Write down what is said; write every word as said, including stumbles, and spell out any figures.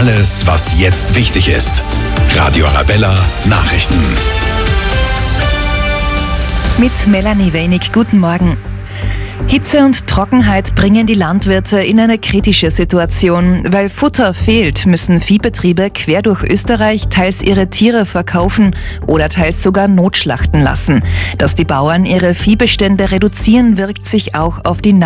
Alles, was jetzt wichtig ist. Radio Arabella Nachrichten. Mit Melanie Wenig, guten Morgen. Hitze und Trockenheit bringen die Landwirte in eine kritische Situation. Weil Futter fehlt, müssen Viehbetriebe quer durch Österreich teils ihre Tiere verkaufen oder teils sogar notschlachten lassen. Dass die Bauern ihre Viehbestände reduzieren, wirkt sich auch auf die